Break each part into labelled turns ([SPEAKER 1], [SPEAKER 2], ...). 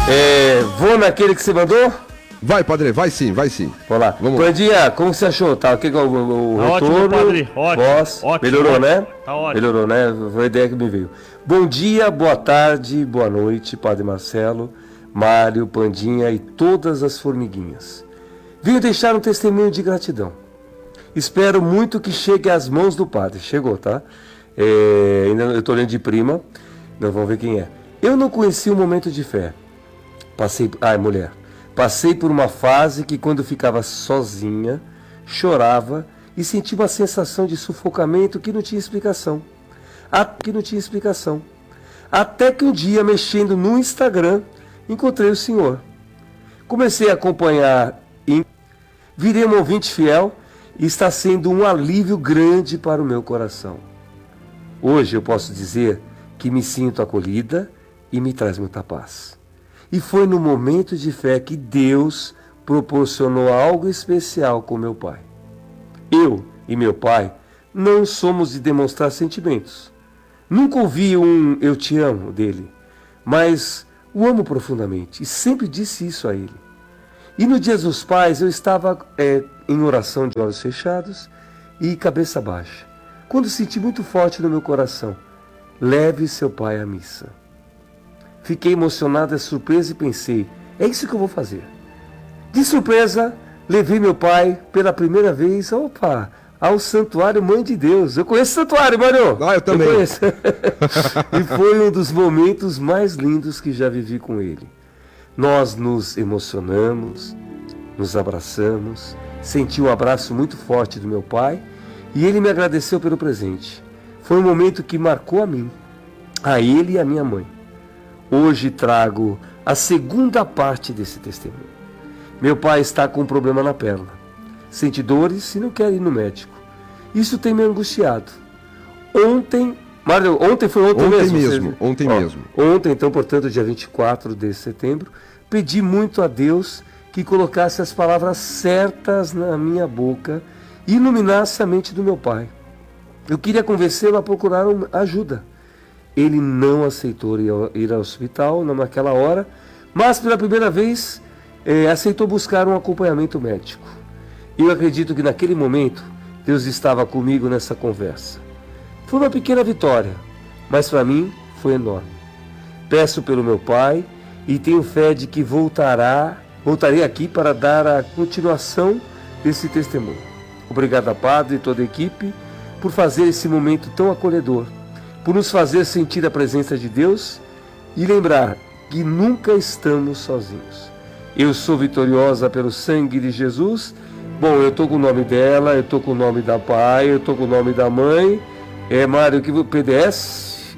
[SPEAKER 1] Vou naquele que você mandou?
[SPEAKER 2] Vai, padre, vai sim.
[SPEAKER 1] Vamos lá.
[SPEAKER 2] Vamos.
[SPEAKER 1] Pandinha, como você achou? Tá aqui com o
[SPEAKER 3] Tá
[SPEAKER 1] retorno?
[SPEAKER 3] ótimo, padre. Ótimo.
[SPEAKER 1] Melhorou,
[SPEAKER 3] ótimo.
[SPEAKER 1] né?
[SPEAKER 3] Tá ótimo.
[SPEAKER 1] Melhorou, né? Foi a ideia que me veio. Bom dia, boa tarde, boa noite, Padre Marcelo, Mário, Pandinha e todas as formiguinhas. Venho deixar um testemunho de gratidão. Espero muito que chegue às mãos do padre. Chegou, tá? Ainda eu estou lendo de prima. Nós vamos ver quem é. Eu não conheci um momento de fé. Passei por uma fase que, quando ficava sozinha, chorava e sentia uma sensação de sufocamento que não tinha explicação. Até que um dia, mexendo no Instagram, encontrei o senhor. Comecei a acompanhar e virei um ouvinte fiel e está sendo um alívio grande para o meu coração. Hoje eu posso dizer que me sinto acolhida e me traz muita paz. E foi no momento de fé que Deus proporcionou algo especial com meu pai. Eu e meu pai não somos de demonstrar sentimentos. Nunca ouvi um "eu te amo" dele, mas o amo profundamente e sempre disse isso a ele. E no Dia dos Pais eu estava em oração de olhos fechados e cabeça baixa, quando senti muito forte no meu coração: leve seu pai à missa. Fiquei emocionada, surpresa e pensei: é isso que eu vou fazer. De surpresa, levei meu pai pela primeira vez ao Santuário Mãe de Deus. Eu conheço o santuário, Mário.
[SPEAKER 2] Eu também.
[SPEAKER 1] Eu conheço. E foi um dos momentos mais lindos que já vivi com ele. Nós nos emocionamos, nos abraçamos, senti um abraço muito forte do meu pai e ele me agradeceu pelo presente. Foi um momento que marcou a mim, a ele e a minha mãe. Hoje trago a segunda parte desse testemunho. Meu pai está com um problema na perna. Sente dores e não quer ir no médico. Isso tem me angustiado. Ontem mesmo. Ontem, então, portanto, dia 24 de setembro, pedi muito a Deus que colocasse as palavras certas na minha boca e iluminasse a mente do meu pai. Eu queria convencê-lo a procurar ajuda. Ele não aceitou ir ao hospital naquela hora, mas pela primeira vez aceitou buscar um acompanhamento médico. Eu acredito que naquele momento Deus estava comigo nessa conversa. Foi uma pequena vitória, mas para mim foi enorme. Peço pelo meu pai e tenho fé de que voltarei aqui para dar a continuação desse testemunho. Obrigado a Padre e toda a equipe por fazer esse momento tão acolhedor, por nos fazer sentir a presença de Deus e lembrar que nunca estamos sozinhos. Eu sou vitoriosa pelo sangue de Jesus. Bom, eu estou com o nome dela, eu estou com o nome da pai, eu estou com o nome da mãe. Mário, que PDS?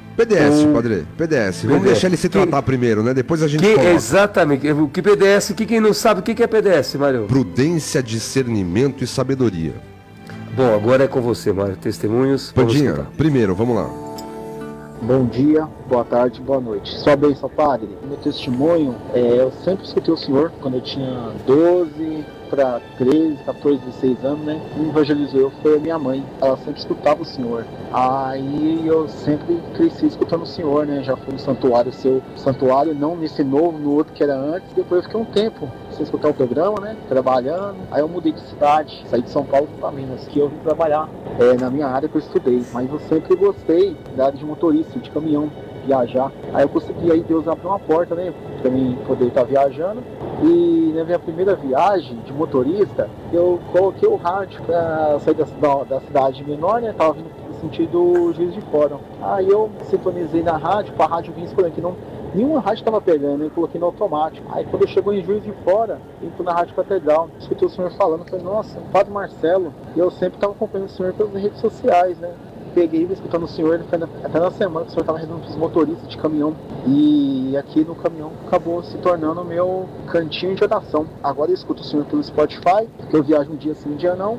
[SPEAKER 2] Padre, PDS. Vamos deixar ele se tratar primeiro, né? Depois a gente coloca.
[SPEAKER 1] Exatamente. O que PDS, quem não sabe, o que é PDS, Mário?
[SPEAKER 2] Prudência, discernimento e sabedoria.
[SPEAKER 1] Bom, agora é com você, Mário. Testemunhos.
[SPEAKER 2] Pandinha, primeiro, vamos lá.
[SPEAKER 4] Bom dia, boa tarde, boa noite. Sua bênção, padre. Meu testemunho, eu sempre escutei o senhor quando eu tinha 12 para 13, 14, 16 anos, né? Quem evangelizou eu foi a minha mãe. Ela sempre escutava o senhor. Aí eu sempre cresci escutando o senhor, né? Já fui no santuário não nesse novo, no outro que era antes. Depois eu fiquei um tempo sem escutar o programa, né? Trabalhando. Aí eu mudei de cidade, saí de São Paulo para Minas, que eu vim trabalhar na minha área que eu estudei. Mas eu sempre gostei da área de motorista, de caminhão, viajar. Aí eu consegui, aí Deus abriu uma porta, né? Pra mim poder estar viajando. E na minha primeira viagem de motorista, eu coloquei o rádio para sair da cidade menor, né? Tava vindo no sentido Juiz de Fora. Aí eu sintonizei na rádio, para a rádio vir escolhendo que nenhuma rádio estava pegando, eu coloquei no automático. Aí quando eu chegou em Juiz de Fora, eu fui na Rádio Catedral, escutei o senhor falando, falei: nossa, Padre Marcelo. E eu sempre estava acompanhando o senhor pelas redes sociais, né? Peguei escutando o senhor, até na semana que o senhor estava resolvendo os motoristas de caminhão. E aqui no caminhão acabou se tornando o meu cantinho de oração. Agora eu escuto o senhor pelo Spotify, porque eu viajo um dia sim, um dia não.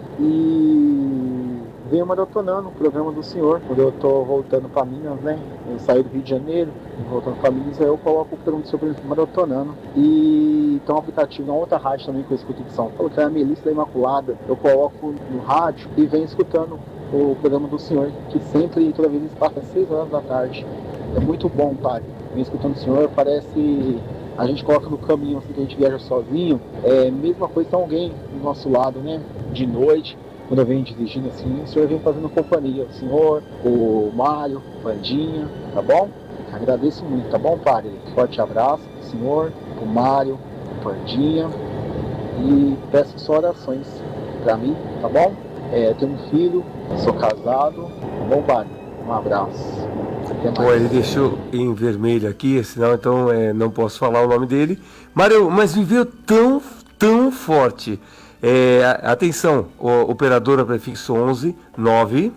[SPEAKER 4] E venho maratonando o programa do senhor. Quando eu tô voltando para Minas, né? Eu saí do Rio de Janeiro, voltando para Minas, aí eu coloco o programa do senhor maratonando. E tem um aplicativo na outra rádio também que eu escuto de São Paulo, que é a Melissa da Imaculada. Eu coloco no rádio e venho escutando o programa do senhor, que sempre, toda vez, passa às 6 horas da tarde. É muito bom, padre. Vem escutando o senhor, parece a gente coloca no caminho, assim, que a gente viaja sozinho, mesma coisa tem alguém do nosso lado, né? De noite, quando eu venho dirigindo assim, o senhor vem fazendo companhia, o senhor, o Mário, o Pandinha, tá bom? Agradeço muito, tá bom, padre? Forte abraço pro senhor, pro Mário, pro Pandinha, e peço só orações pra mim, tá bom? Tenho um filho, sou casado, tá bom, padre? Um abraço.
[SPEAKER 1] Bom, ele deixou em vermelho aqui, senão então não posso falar o nome dele. Mário, mas me veio tão forte. Atenção, operadora prefixo 11 9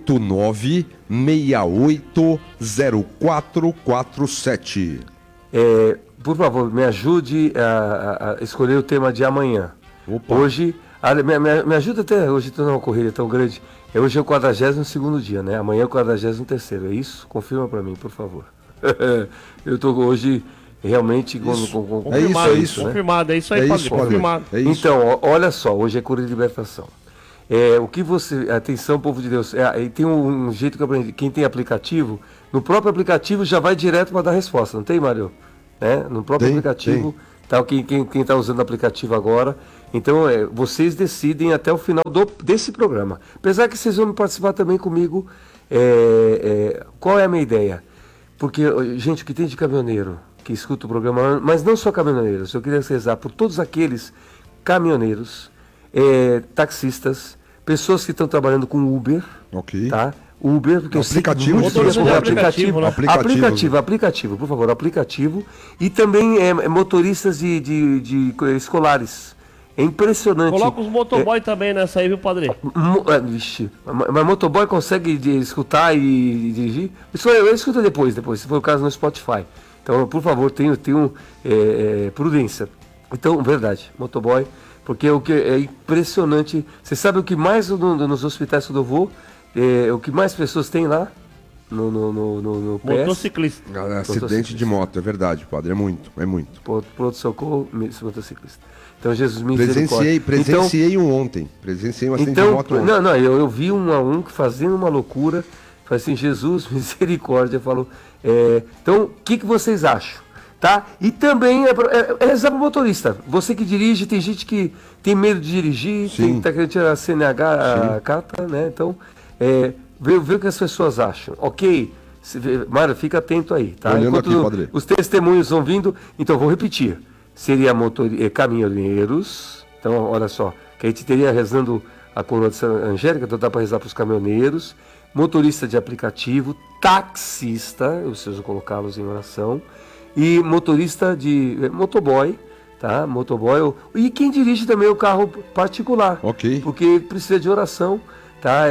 [SPEAKER 2] 89680447.
[SPEAKER 1] Por favor, me ajude a escolher o tema de amanhã.
[SPEAKER 2] Opa.
[SPEAKER 1] Hoje, me ajuda até hoje, estou numa corrida tão grande. Hoje é o 42º dia, né? Amanhã é o 43º, é isso? Confirma para mim, por favor. Eu estou hoje realmente com
[SPEAKER 2] é isso,
[SPEAKER 1] né?
[SPEAKER 3] Confirmado, é isso aí, padre. Confirmado.
[SPEAKER 2] É isso.
[SPEAKER 1] Então, olha só, hoje é cura de libertação. O que você... Atenção, povo de Deus. Tem um jeito que eu aprendi. Quem tem aplicativo, no próprio aplicativo já vai direto para dar resposta, não tem, Mário? No próprio aplicativo...
[SPEAKER 2] Tem.
[SPEAKER 1] Tá, quem está usando o aplicativo agora. Então, vocês decidem até o final desse programa. Apesar que vocês vão participar também comigo. Qual é a minha ideia? Porque, gente, o que tem de caminhoneiro que escuta o programa, mas não só caminhoneiros, eu queria rezar por todos aqueles caminhoneiros, taxistas, pessoas que estão trabalhando com Uber,
[SPEAKER 2] tá?
[SPEAKER 1] Uber, porque
[SPEAKER 2] aplicativo,
[SPEAKER 1] aplicativo, por favor, aplicativo, e também motoristas de escolares. É impressionante.
[SPEAKER 3] Coloca os motoboy também nessa aí, viu, padre?
[SPEAKER 1] Vixe, mas motoboy consegue escutar e dirigir? Isso eu escuto depois, se for o caso no Spotify. Então, por favor, tenham prudência. Então, verdade, motoboy, porque o que é impressionante. Você sabe o que mais nos hospitais que eu vou? O que mais pessoas tem lá no PS?
[SPEAKER 3] Motociclista.
[SPEAKER 2] Acidente de moto, é verdade, padre, é muito.
[SPEAKER 1] Pronto-socorro, motociclista. Então, Jesus, misericórdia.
[SPEAKER 2] Presenciei um acidente de moto ontem.
[SPEAKER 1] Eu vi um fazendo uma loucura. Falei assim, Jesus, misericórdia. Falou, então, o que vocês acham? Tá? E também rezar pro motorista. Você que dirige, tem gente que tem medo de dirigir, tá querendo tirar a CNH, a carta, né? Então, vê o que as pessoas acham. Ok? Mário, fica atento aí, tá?
[SPEAKER 2] Enquanto aqui,
[SPEAKER 1] os testemunhos vão vindo, então vou repetir. Seria caminhoneiros. Então, olha só, que a gente teria rezando a coroa de Santa Angélica, então dá para rezar para os caminhoneiros, motorista de aplicativo, taxista, eu preciso colocá-los em oração, e motorista de motoboy, tá? Motoboy, e quem dirige também o carro particular, porque precisa de oração, tá?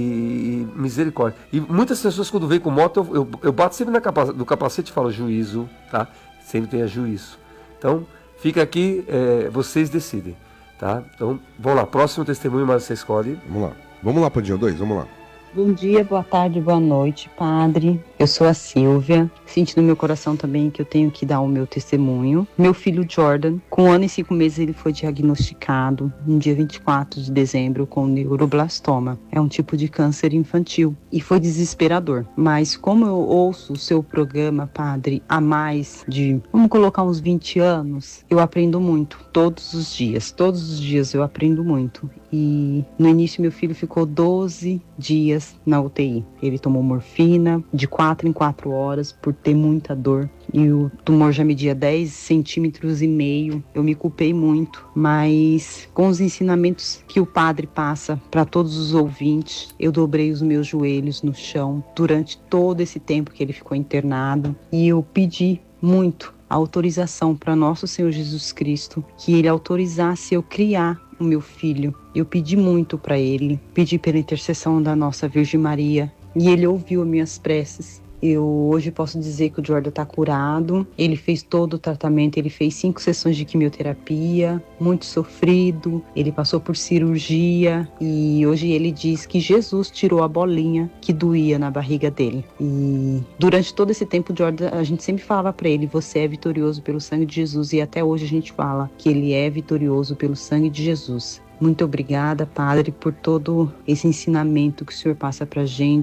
[SPEAKER 1] E misericórdia. E muitas pessoas quando vêm com moto, eu bato sempre no capacete e falo juízo, tá? Sempre tenha juízo. Então, fica aqui, vocês decidem, tá? Então, vamos lá, próximo testemunho, mas você escolhe.
[SPEAKER 2] Vamos lá, Pandinho 2, vamos lá.
[SPEAKER 5] Bom dia, boa tarde, boa noite, padre. Eu sou a Silvia. Sinto no meu coração também que eu tenho que dar o meu testemunho. Meu filho Jordan, com 1 ano e 5 meses, ele foi diagnosticado no dia 24 de dezembro com neuroblastoma. É um tipo de câncer infantil e foi desesperador. Mas como eu ouço o seu programa, padre, há mais de, vamos colocar uns 20 anos, eu aprendo muito, todos os dias eu aprendo muito. E no início meu filho ficou 12 dias na UTI. Ele tomou morfina de 4 em 4 horas por ter muita dor. E o tumor já media 10,5 centímetros. Eu me culpei muito, mas com os ensinamentos que o padre passa para todos os ouvintes, eu dobrei os meus joelhos no chão durante todo esse tempo que ele ficou internado. E eu pedi muito a autorização para nosso Senhor Jesus Cristo, que ele autorizasse eu criar o meu filho. Eu pedi muito para ele, pedi pela intercessão da nossa Virgem Maria, e ele ouviu minhas preces. Eu hoje posso dizer que o Jordan está curado. Ele fez todo o tratamento, ele fez 5 sessões de quimioterapia, muito sofrido, ele passou por cirurgia e hoje ele diz que Jesus tirou a bolinha que doía na barriga dele. E durante todo esse tempo, Jordan, a gente sempre falava para ele, você é vitorioso pelo sangue de Jesus, e até hoje a gente fala que ele é vitorioso pelo sangue de Jesus. Muito obrigada, Padre, por todo esse ensinamento que o Senhor passa pra gente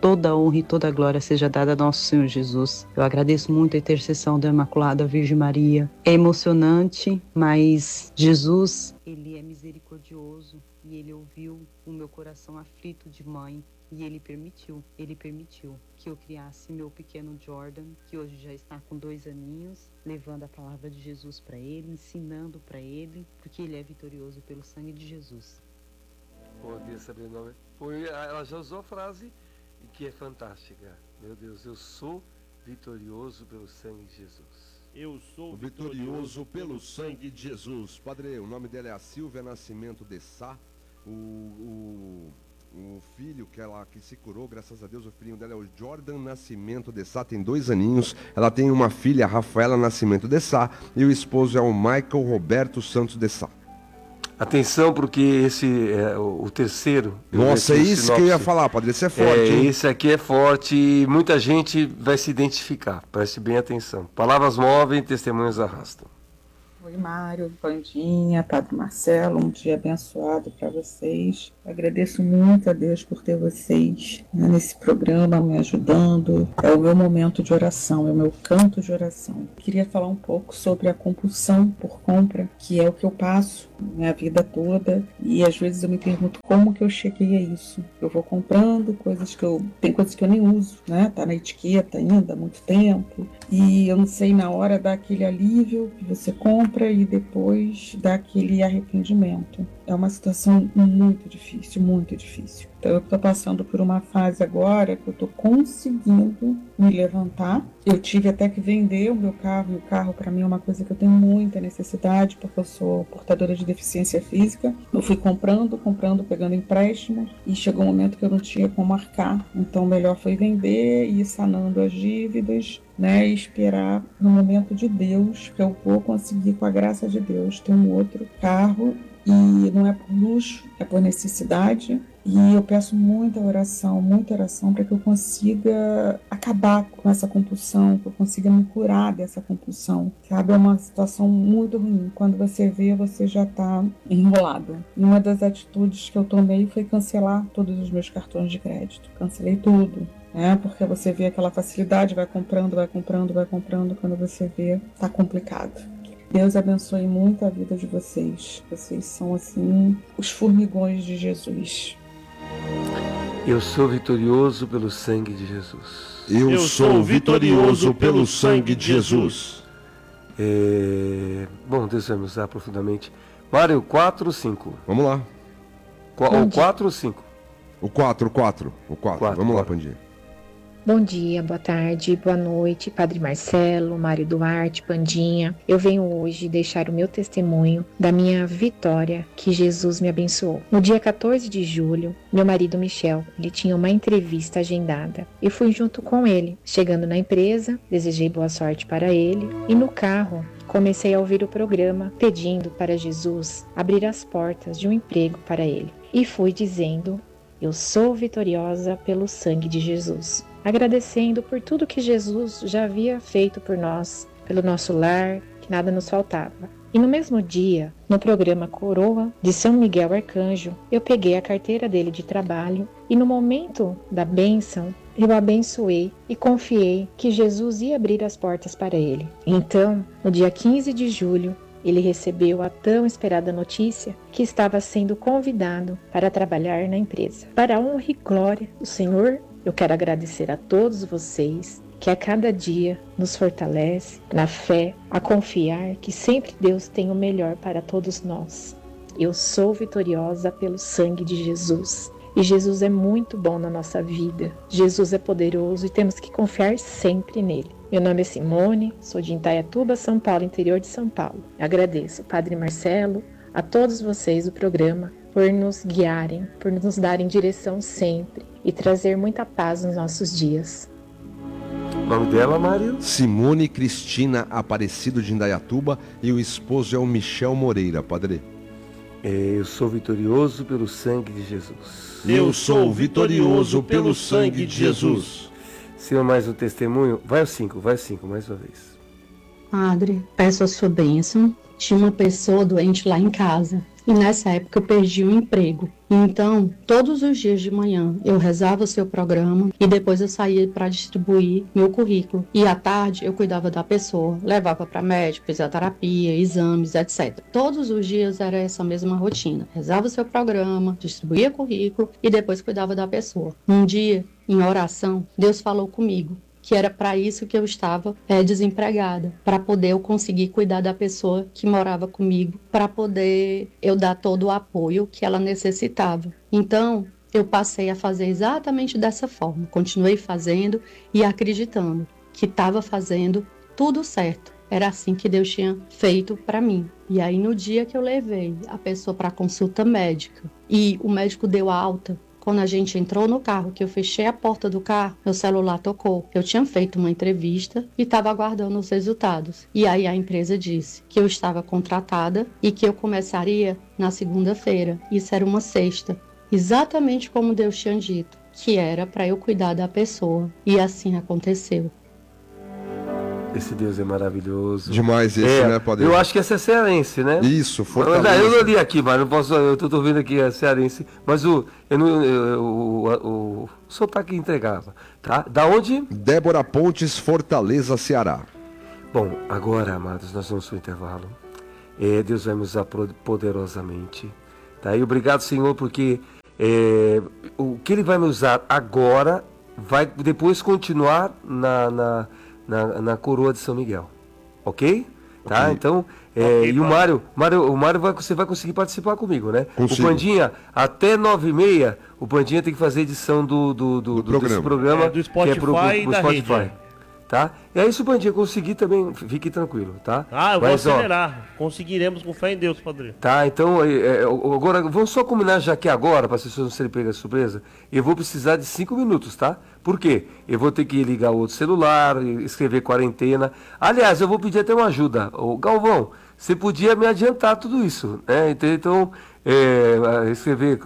[SPEAKER 5] toda a honra e toda a glória seja dada a nosso Senhor Jesus. Eu agradeço muito a intercessão da Imaculada Virgem Maria. É emocionante, mas Jesus, Ele é misericordioso e Ele ouviu o meu coração aflito de mãe. E Ele permitiu que eu criasse meu pequeno Jordan, que hoje já está com 2 aninhos, levando a palavra de Jesus para ele, ensinando para ele, porque ele é vitorioso pelo sangue de Jesus.
[SPEAKER 1] Podia saber o nome. Ela já usou a frase que é fantástica. Meu Deus, eu sou vitorioso pelo sangue de Jesus.
[SPEAKER 3] Eu sou
[SPEAKER 2] vitorioso pelo sangue de Jesus. Padre, o nome dela é a Silvia Nascimento de Sá. O filho que se curou, graças a Deus, o filhinho dela é o Jordan Nascimento de Sá, tem 2 aninhos. Ela tem uma filha, a Rafaela Nascimento de Sá, e o esposo é o Michael Roberto Santos de Sá.
[SPEAKER 1] Atenção, porque esse é o terceiro.
[SPEAKER 2] Nossa, é isso que eu ia falar, Padre, esse é forte.
[SPEAKER 1] Esse aqui é forte e muita gente vai se identificar. Preste bem atenção. Palavras movem, testemunhos arrastam.
[SPEAKER 6] Oi, Mário, Pandinha, Padre Marcelo, um dia abençoado para vocês. Agradeço muito a Deus por ter vocês nesse programa me ajudando. É o meu momento de oração, é o meu canto de oração. Queria falar um pouco sobre a compulsão por compra, que é o que eu passo minha vida toda, e às vezes eu me pergunto como que eu cheguei a isso. Eu vou comprando tem coisas que eu nem uso, né? Tá na etiqueta ainda há muito tempo, e eu não sei, na hora dá aquele alívio que você compra e depois dá aquele arrependimento. É uma situação muito difícil, muito difícil. Então eu estou passando por uma fase agora que eu estou conseguindo me levantar. Eu tive até que vender o meu carro, e o carro para mim é uma coisa que eu tenho muita necessidade, porque eu sou portadora de deficiência física. Eu fui comprando, pegando empréstimo, e chegou um momento que eu não tinha como arcar. Então o melhor foi vender e ir sanando as dívidas, né, e esperar no momento de Deus, que eu vou conseguir, com a graça de Deus, ter um outro carro. E não é por luxo, é por necessidade. E eu peço muita oração para que eu consiga acabar com essa compulsão, que eu consiga me curar dessa compulsão. Sabe, é uma situação muito ruim. Quando você vê, você já está enrolado. E uma das atitudes que eu tomei foi cancelar todos os meus cartões de crédito. Cancelei tudo. Porque você vê aquela facilidade, vai comprando, quando você vê, tá complicado. Deus abençoe muito a vida de vocês. Vocês são, assim, os formigões de Jesus.
[SPEAKER 1] Eu sou vitorioso pelo sangue de Jesus.
[SPEAKER 2] Eu sou vitorioso pelo sangue de Jesus.
[SPEAKER 1] Bom, Deus vai me usar profundamente. Mário, 4 ou 5?
[SPEAKER 2] Vamos lá.
[SPEAKER 1] O 4 ou 5?
[SPEAKER 2] O 4. Vamos lá, Pandinha.
[SPEAKER 7] Bom dia, boa tarde, boa noite, Padre Marcelo, Mário Duarte, Pandinha. Eu venho hoje deixar o meu testemunho da minha vitória que Jesus me abençoou. No dia 14 de julho, meu marido Michel, ele tinha uma entrevista agendada. Eu fui junto com ele. Chegando na empresa, desejei boa sorte para ele e no carro comecei a ouvir o programa pedindo para Jesus abrir as portas de um emprego para ele. E fui dizendo: eu sou vitoriosa pelo sangue de Jesus. Agradecendo por tudo que Jesus já havia feito por nós, pelo nosso lar, que nada nos faltava. E no mesmo dia, no programa Coroa de São Miguel Arcanjo, eu peguei a carteira dele de trabalho e no momento da bênção, eu abençoei e confiei que Jesus ia abrir as portas para ele. Então, no dia 15 de julho, ele recebeu a tão esperada notícia que estava sendo convidado para trabalhar na empresa. Para a honra e glória do Senhor, eu quero agradecer a todos vocês que a cada dia nos fortalece na fé, a confiar que sempre Deus tem o melhor para todos nós. Eu sou vitoriosa pelo sangue de Jesus. E Jesus é muito bom na nossa vida. Jesus é poderoso e temos que confiar sempre nele. Meu nome é Simone, sou de Indaiatuba, São Paulo, interior de São Paulo. Agradeço, Padre Marcelo, a todos vocês do programa por nos guiarem, por nos darem direção sempre e trazer muita paz nos nossos dias.
[SPEAKER 1] O nome dela, Mário?
[SPEAKER 2] Simone Cristina Aparecido de Indaiatuba, e o esposo é o Michel Moreira, Padre.
[SPEAKER 1] Eu sou vitorioso pelo sangue de Jesus.
[SPEAKER 3] Eu sou vitorioso pelo sangue de Jesus.
[SPEAKER 1] Senhor, mais um testemunho. Vai o 5, mais uma vez.
[SPEAKER 8] Padre, peço a sua bênção. Tinha uma pessoa doente lá em casa. E nessa época eu perdi o emprego. Então, todos os dias de manhã eu rezava o seu programa e depois eu saía para distribuir meu currículo. E à tarde eu cuidava da pessoa, levava para médico, fisioterapia, exames, etc. Todos os dias era essa mesma rotina. Rezava o seu programa, distribuía currículo e depois cuidava da pessoa. Um dia, em oração, Deus falou comigo que era para isso que eu estava desempregada, para poder eu conseguir cuidar da pessoa que morava comigo, para poder eu dar todo o apoio que ela necessitava. Então, eu passei a fazer exatamente dessa forma, continuei fazendo e acreditando que estava fazendo tudo certo. Era assim que Deus tinha feito para mim. E aí, no dia que eu levei a pessoa para consulta médica e o médico deu a alta, quando a gente entrou no carro, que eu fechei a porta do carro, meu celular tocou. Eu tinha feito uma entrevista e estava aguardando os resultados. E aí a empresa disse que eu estava contratada e que eu começaria na segunda-feira. Isso era uma sexta. Exatamente como Deus tinha dito, que era para eu cuidar da pessoa. E assim aconteceu.
[SPEAKER 1] Esse Deus é maravilhoso.
[SPEAKER 2] Demais esse, né, Padre?
[SPEAKER 1] Eu acho que essa é cearense, né?
[SPEAKER 2] Isso, Fortaleza.
[SPEAKER 1] Eu não li aqui, mas não posso. Eu tô vendo aqui a cearense, mas o sotaque entregava, tá? Da onde?
[SPEAKER 2] Débora Pontes, Fortaleza, Ceará.
[SPEAKER 1] Bom, agora, amados, nós vamos para o intervalo. Deus vai nos usar poderosamente, tá? E obrigado, Senhor, porque o que Ele vai nos usar agora vai depois continuar na coroa de São Miguel, ok? Tá? Okay. Então, okay, e o Mário, você vai conseguir participar comigo, né?
[SPEAKER 2] Consigo.
[SPEAKER 1] O Pandinha, até 9h30, o Pandinha tem que fazer a edição desse programa
[SPEAKER 3] do Spotify,
[SPEAKER 1] que é pro
[SPEAKER 3] da
[SPEAKER 1] Spotify.
[SPEAKER 3] Rede.
[SPEAKER 1] Tá? E aí, se o Pandinha conseguir também, fique tranquilo, tá?
[SPEAKER 3] Eu vou acelerar. Conseguiremos com fé em Deus, Padre.
[SPEAKER 1] Tá, então, agora, vamos só combinar já que agora, para as pessoas não serem pegas de surpresa, eu vou precisar de 5 minutos, tá? Por quê? Eu vou ter que ligar o outro celular, escrever quarentena. Aliás, eu vou pedir até uma ajuda. Ô, Galvão, você podia me adiantar tudo isso, né? Então, escrever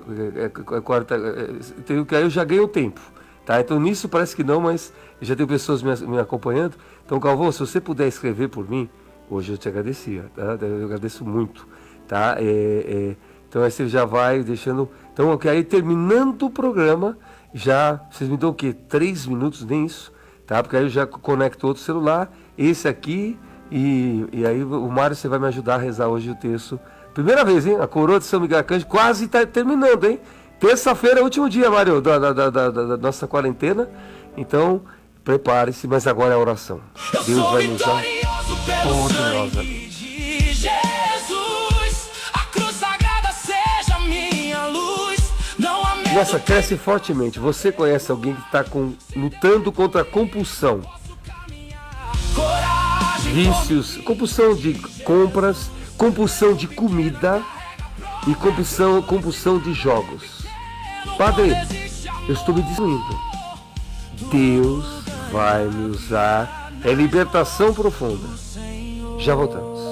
[SPEAKER 1] que aí eu já ganho tempo. Tá? Então nisso parece que não, mas já tem pessoas me acompanhando. Então, Galvão, se você puder escrever por mim, hoje eu te agradecia, tá? Eu agradeço muito, tá? Então aí você já vai deixando. Então, aí terminando o programa, já vocês me dão o quê? 3 minutos, nem isso, tá? Porque aí eu já conecto outro celular, esse aqui, e aí o Mário, você vai me ajudar a rezar hoje o texto. Primeira vez, hein? A coroa de São Miguel Arcanjo quase está terminando, hein? Terça-feira é o último dia, Mário, da nossa quarentena. Então, prepare-se, mas agora é a oração. Deus vai nos dar poderosa. Nossa, cresce fortemente. Você conhece alguém que está lutando contra a compulsão? Vícios, compulsão de compras, compulsão de comida e compulsão de jogos. Padre, eu estou me destruindo. Deus vai me usar. É libertação profunda. Já voltamos.